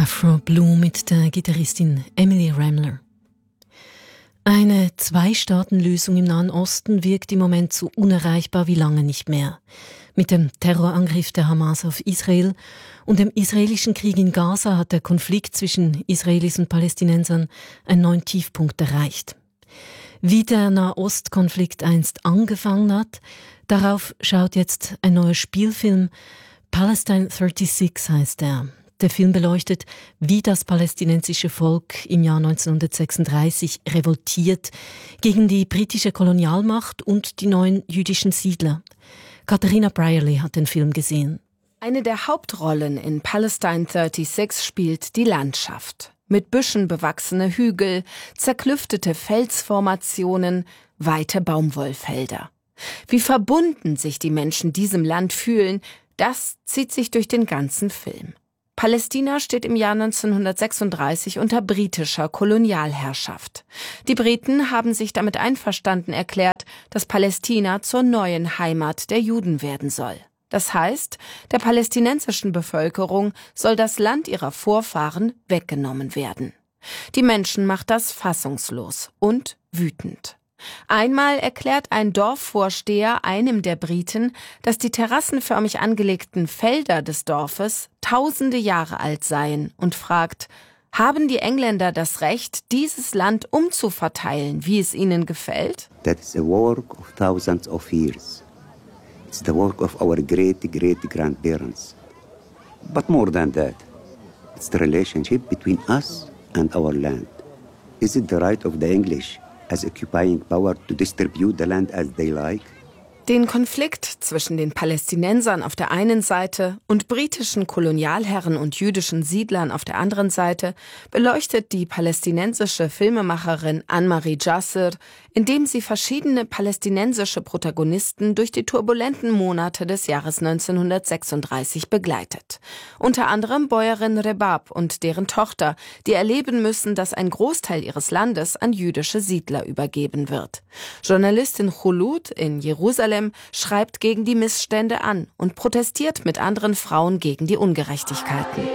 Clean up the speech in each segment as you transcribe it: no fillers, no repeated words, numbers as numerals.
Afro Blue mit der Gitarristin Emily Ramler. Eine Zwei-Staaten-Lösung im Nahen Osten wirkt im Moment so unerreichbar wie lange nicht mehr. Mit dem Terrorangriff der Hamas auf Israel und dem israelischen Krieg in Gaza hat der Konflikt zwischen Israelis und Palästinensern einen neuen Tiefpunkt erreicht. Wie der Nahostkonflikt einst angefangen hat, darauf schaut jetzt ein neuer Spielfilm. Palestine 36 heißt er. Der Film beleuchtet, wie das palästinensische Volk im Jahr 1936 revoltiert gegen die britische Kolonialmacht und die neuen jüdischen Siedler. Katharina Brierley hat den Film gesehen. Eine der Hauptrollen in Palestine 36 spielt die Landschaft. Mit Büschen bewachsene Hügel, zerklüftete Felsformationen, weite Baumwollfelder. Wie verbunden sich die Menschen diesem Land fühlen, das zieht sich durch den ganzen Film. Palästina steht im Jahr 1936 unter britischer Kolonialherrschaft. Die Briten haben sich damit einverstanden erklärt, dass Palästina zur neuen Heimat der Juden werden soll. Das heißt, der palästinensischen Bevölkerung soll das Land ihrer Vorfahren weggenommen werden. Die Menschen macht das fassungslos und wütend. Einmal erklärt ein Dorfvorsteher einem der Briten, dass die terrassenförmig angelegten Felder des Dorfes tausende Jahre alt seien und fragt, haben die Engländer das Recht, dieses Land umzuverteilen, wie es ihnen gefällt? That is a work of thousands of years. It's the work of our great-great-grandparents. But more than that, it's the relationship between us and our land. Is it the right of the English as occupying power to distribute the land as they like? Den Konflikt zwischen den Palästinensern auf der einen Seite und britischen Kolonialherren und jüdischen Siedlern auf der anderen Seite beleuchtet die palästinensische Filmemacherin Anne-Marie Jasser, indem sie verschiedene palästinensische Protagonisten durch die turbulenten Monate des Jahres 1936 begleitet. Unter anderem Bäuerin Rebab und deren Tochter, die erleben müssen, dass ein Großteil ihres Landes an jüdische Siedler übergeben wird. Journalistin Khulud in Jerusalem schreibt gegen die Missstände an und protestiert mit anderen Frauen gegen die Ungerechtigkeiten.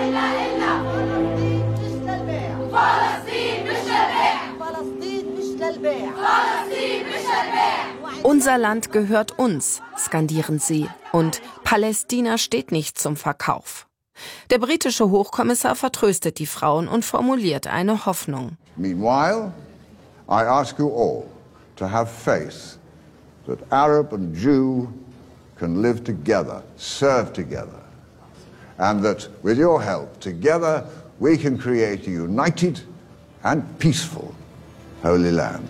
Unser Land gehört uns, skandieren sie, und Palästina steht nicht zum Verkauf. Der britische Hochkommissar vertröstet die Frauen und formuliert eine Hoffnung. Meanwhile, I ask you all to have faith that Arab and Jew can live together, serve together, and that with your help, together we can create a united and peaceful Holy Land.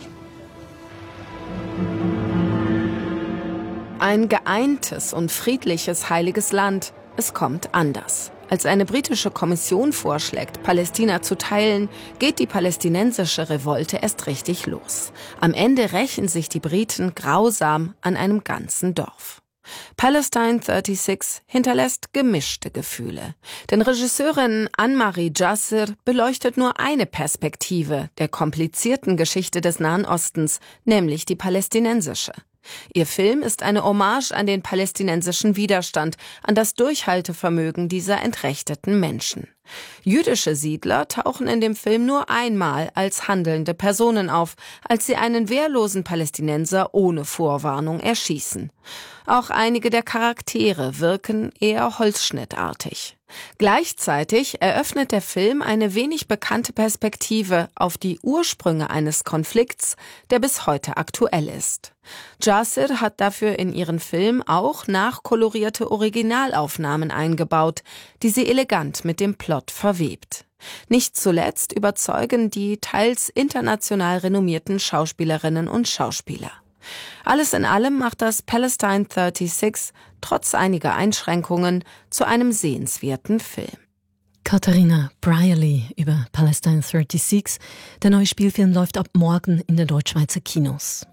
Ein geeintes und friedliches heiliges Land, es kommt anders. Als eine britische Kommission vorschlägt, Palästina zu teilen, geht die palästinensische Revolte erst richtig los. Am Ende rächen sich die Briten grausam an einem ganzen Dorf. Palestine 36 hinterlässt gemischte Gefühle. Denn Regisseurin Anne-Marie Jasser beleuchtet nur eine Perspektive der komplizierten Geschichte des Nahen Ostens, nämlich die palästinensische. Ihr Film ist eine Hommage an den palästinensischen Widerstand, an das Durchhaltevermögen dieser entrechteten Menschen. Jüdische Siedler tauchen in dem Film nur einmal als handelnde Personen auf, als sie einen wehrlosen Palästinenser ohne Vorwarnung erschießen. Auch einige der Charaktere wirken eher holzschnittartig. Gleichzeitig eröffnet der Film eine wenig bekannte Perspektive auf die Ursprünge eines Konflikts, der bis heute aktuell ist. Jasser hat dafür in ihren Film auch nachkolorierte Originalaufnahmen eingebaut, die sie elegant mit dem Plot verwebt. Nicht zuletzt überzeugen die teils international renommierten Schauspielerinnen und Schauspieler. Alles in allem macht das Palestine 36 trotz einiger Einschränkungen zu einem sehenswerten Film. Katharina Brierley über Palestine 36. Der neue Spielfilm läuft ab morgen in den Deutschschweizer Kinos.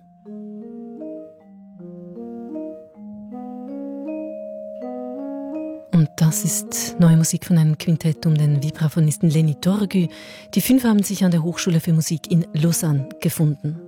Und das ist neue Musik von einem Quintett um den Vibraphonisten Lenny Torgu. Die 5 haben sich an der Hochschule für Musik in Lausanne gefunden.